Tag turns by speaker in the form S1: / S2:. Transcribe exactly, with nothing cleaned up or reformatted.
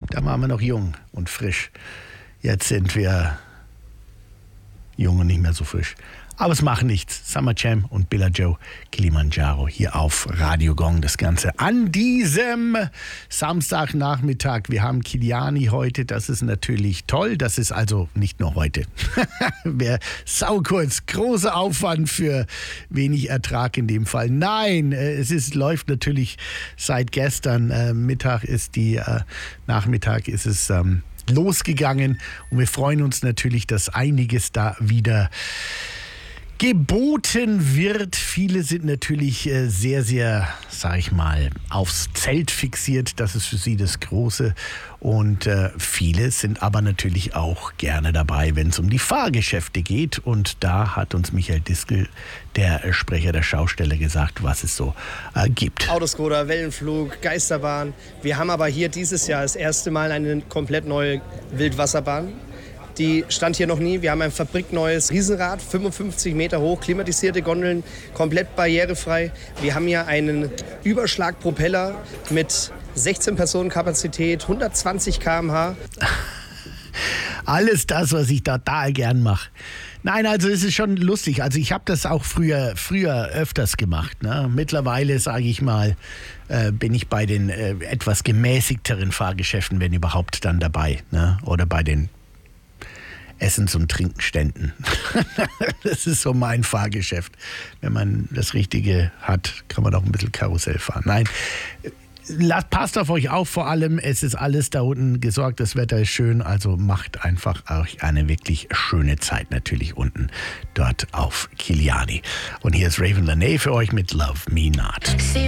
S1: Da waren wir noch jung und frisch. Jetzt sind wir jung und nicht mehr so frisch. Aber es macht nichts. Summer Jam und Billa Joe Kilimanjaro hier auf Radio Gong. Das Ganze an diesem Samstagnachmittag. Wir haben Kiliani heute. Das ist natürlich toll. Das ist also nicht nur heute. Wäre saukurz. Großer Aufwand für wenig Ertrag in dem Fall. Nein, es ist, läuft natürlich seit gestern. Äh, Mittag ist die, äh, Nachmittag ist es ähm, losgegangen. Und wir freuen uns natürlich, dass einiges da wieder geboten wird. Viele sind natürlich äh, sehr, sehr, sag ich mal, aufs Zelt fixiert. Das ist für sie das Große. Und äh, viele sind aber natürlich auch gerne dabei, wenn es um die Fahrgeschäfte geht. Und da hat uns Michael Diskel, der Sprecher der Schaustelle, gesagt, was es so äh, gibt.
S2: Autoscooter, Wellenflug, Geisterbahn. Wir haben aber hier dieses Jahr das erste Mal eine komplett neue Wildwasserbahn. Die stand hier noch nie. Wir haben ein fabrikneues Riesenrad, fünfundfünfzig Meter hoch, klimatisierte Gondeln, komplett barrierefrei. Wir haben hier einen Überschlagpropeller mit sechzehn Personen Kapazität, hundertzwanzig Kilometer pro Stunde.
S1: Alles das, was ich total gern mache. Nein, also es ist schon lustig. Also ich habe das auch früher, früher öfters gemacht. Ne? Mittlerweile, sage ich mal, äh, bin ich bei den äh, etwas gemäßigteren Fahrgeschäften, wenn überhaupt, dann dabei. Ne? Oder bei den Essens- und Trinkenständen. Das ist so mein Fahrgeschäft. Wenn man das Richtige hat, kann man auch ein bisschen Karussell fahren. Nein, lasst, passt auf euch auf vor allem. Es ist alles da unten gesorgt. Das Wetter ist schön. Also macht einfach euch eine wirklich schöne Zeit natürlich unten dort auf Kiliani. Und hier ist Raven Lenae für euch mit Love Me Not.